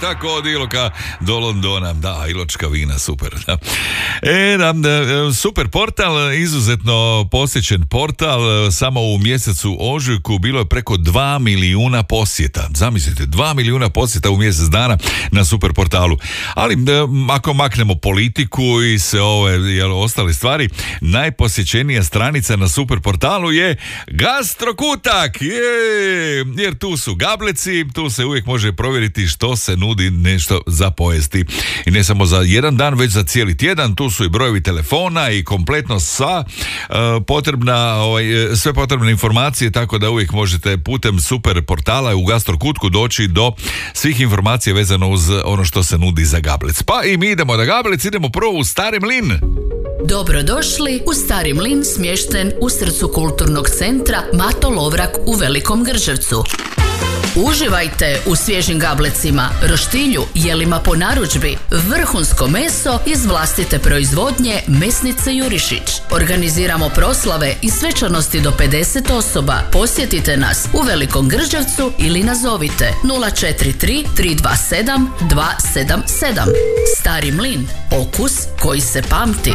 tako od Iloka do Londona. Da, iločka vina, super. Super portal, izuzetno posjećen portal. Samo u mjesecu ožujku bilo je preko 2 milijuna posjeta. Zamislite, 2 milijuna posjeta u mjesec dana na super portalu. Ali ako maknemo politiku i sve ove ostale stvari, najposjećenija stranica na super portalu je Gastrokutak. Jer tu su gableci, tu se uvijek može provjeriti što se nudi nešto za pojesti. I ne samo za jedan dan, već za cijeli tjedan. Tu su i brojevi telefona i kompletno sve potrebne informacije, tako da uvijek možete putem super portala u Gastrokutku doći do svih informacija vezano uz ono što se nudi za gablec. Pa i mi idemo na gablec, idemo prvo u Stari Mlin. Dobrodošli u Stari Mlin, smješten u srcu kulturnog centra Mato Lovrak u Velikom Grđevcu. Uživajte u svježim gablecima, roštilju, jelima po narudžbi, vrhunsko meso iz vlastite proizvodnje Mesnice Jurišić. Organiziramo proslave i svečanosti do 50 osoba. Posjetite nas u Velikom Grđevcu ili nazovite 043 327 277. Stari Mlin, okus koji se pamti.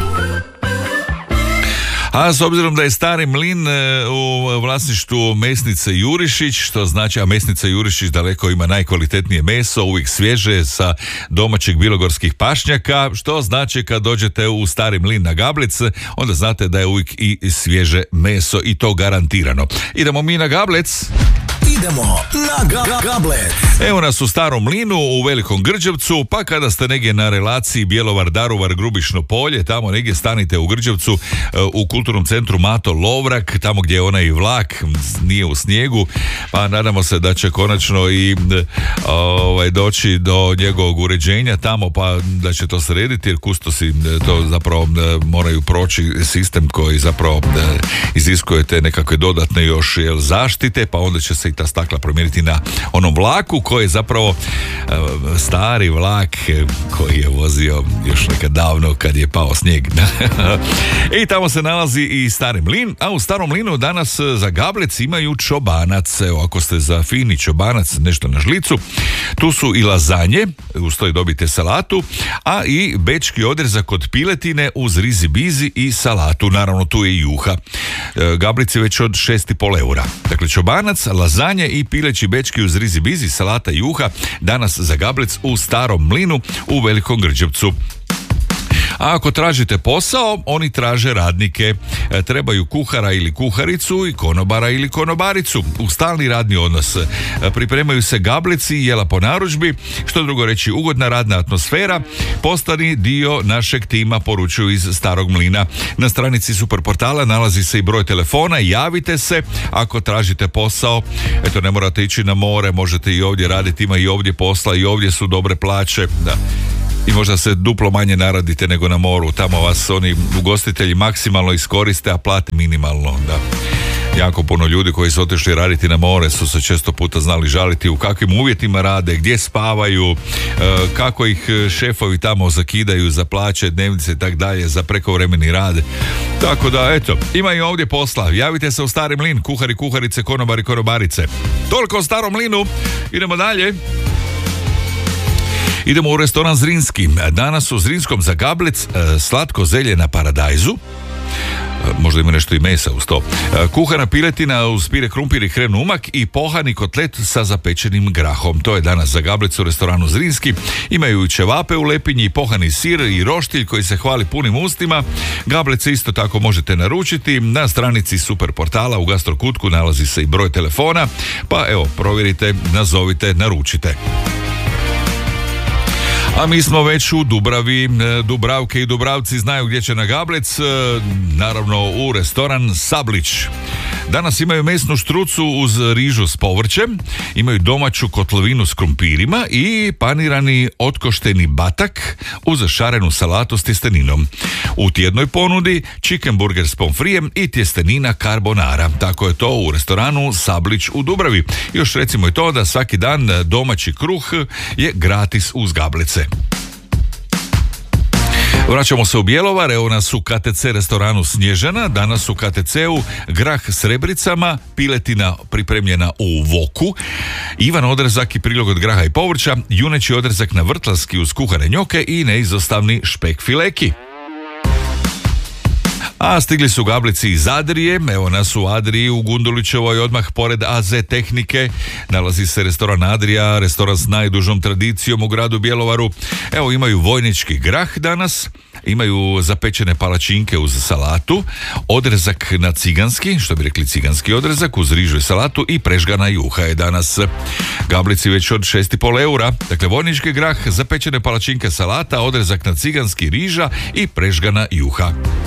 A s obzirom da je Stari Mlin u vlasništvu Mesnice Jurišić, što znači, a Mesnica Jurišić daleko ima najkvalitetnije meso, uvijek svježe sa domaćih bilogorskih pašnjaka, što znači kad dođete u Stari Mlin na gablec, onda znate da je uvijek i svježe meso i to garantirano. Idemo mi na gablec. Idemo na gablec. Evo nas u Starom Mlinu u Velikom Grđevcu, pa kada ste negdje na relaciji Bjelovar-Daruvar-Grubišno polje, tamo negdje stanite u Grđevcu u kulturnom centru Mato Lovrak, tamo gdje je onaj vlak nije u snijegu, pa nadamo se da će konačno i doći do njegovog uređenja tamo, pa da će to srediti, jer kustosi to zapravo moraju proći sistem koji zapravo iziskuje te nekakve dodatne još zaštite, pa onda će se i ta stakla promijeniti na onom vlaku koji je zapravo stari vlak koji je vozio još nekad davno kad je pao snijeg. I tamo se nalazi i Stari Mlin, a u Starom Mlinu danas za gablec imaju čobanac. Evo, ako ste za fini čobanac, nešto na žlicu, tu su i lazanje, uz to i dobite salatu, a i bečki odrezak od piletine uz rizi bizi i salatu. Naravno, tu je i juha. Gablic je već od 6,5 eura. Dakle, čobanac, lazanje i pileći bečki uz rizi bizi, salata i juha danas za gablec u Starom Mlinu u Velikom Grđevcu. A ako tražite posao, oni traže radnike. Trebaju kuhara ili kuharicu i konobara ili konobaricu. U stalni radni odnos. Pripremaju se gableci i jela po narudžbi, što drugo reći ugodna radna atmosfera. Postani dio našeg tima, poručuju iz Starog Mlina. Na stranici Superportala nalazi se i broj telefona. Javite se ako tražite posao. Eto, ne morate ići na more, možete i ovdje raditi, ima i ovdje posla i ovdje su dobre plaće. Da. I možda se duplo manje naradite nego na moru. Tamo vas oni ugostitelji maksimalno iskoriste, a plate minimalno. Da. Jako puno ljudi koji su otišli raditi na more su se često puta znali žaliti u kakvim uvjetima rade, gdje spavaju, kako ih šefovi tamo zakidaju za plaće, dnevnice i tak dalje, za prekovremeni rad. Tako da, eto, ima i ovdje posla. Javite se u Stari Mlin, kuhari, kuharice, konobari, konobarice. Toliko o Starom Mlinu. Idemo dalje. Idemo u restoran Zrinski. Danas u Zrinskom za gablec slatko zelje na paradajzu. Možda ima nešto i mesa uz to. Kuhana piletina uz pire krumpir i hren umak i pohani kotlet sa zapečenim grahom. To je danas za gablec u restoranu Zrinski. Imaju i ćevape u lepinji, pohani sir i roštilj koji se hvali punim ustima. Gablece isto tako možete naručiti. Na stranici Superportala u Gastrokutku nalazi se i broj telefona. Pa evo, provjerite, nazovite, naručite. A mi smo već u Dubravi. Dubravke i Dubravci znaju gdje će na gablec, naravno u restoran Sablić. Danas imaju mesnu štrucu uz rižu s povrćem, imaju domaću kotlovinu s krumpirima i panirani otkošteni batak uz šarenu salatu s tjesteninom. U tjednoj ponudi chicken burger s pomfrijem i tjestenina carbonara. Tako je to u restoranu Sablić u Dubravi. Još recimo i to da svaki dan domaći kruh je gratis uz gablece. Vraćamo se u Bjelovar, evo nas u KTC restoranu Snježana, danas u KTC-u grah s rebricama, piletina pripremljena u voku, Ivan odrezak i prilog od graha i povrća, juneći odrezak na vrtlarski uz kuhane njoke i neizostavni špek fileki. A stigli su gablici iz Adrije, evo nas u Adriji u Gundulićevoj, odmah pored AZ Tehnike nalazi se restoran Adrija, restoran s najdužom tradicijom u gradu Bjelovaru. Evo imaju vojnički grah danas, imaju zapečene palačinke uz salatu, odrezak na ciganski, što bi rekli ciganski odrezak uz rižu i salatu i prežgana juha je danas. Gablici već od 6,5 eura, dakle vojnički grah, zapečene palačinke, salata, odrezak na ciganski, riža i prežgana juha.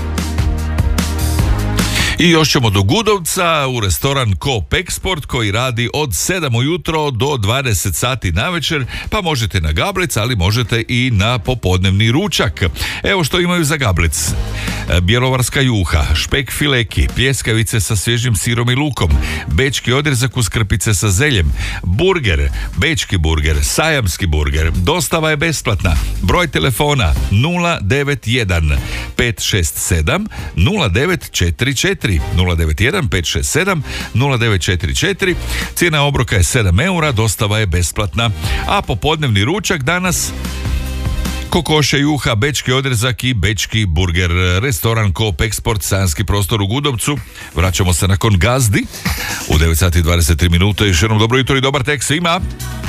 I još ćemo do Gudovca u restoran Coop Export koji radi od 7 ujutro do 20 sati navečer, pa možete na gablec, ali možete i na popodnevni ručak. Evo što imaju za gablec. Bjelovarska juha, špek fileki, pljeskavice sa svježim sirom i lukom, bečki odrezak uz krpice sa zeljem, burger, bečki burger, sajamski burger, dostava je besplatna. Broj telefona 091 567 0944 091 567 0944. Cijena obroka je 7 eura, dostava je besplatna. A popodnevni ručak danas kokoše juha, bečki odrezak i bečki burger. Restoran Coop Export, Sajanski prostor u Gudovcu. Vraćamo se nakon gazdi u 9 sati 23 minute. Još jednom dobro jutro i dobar tek svima.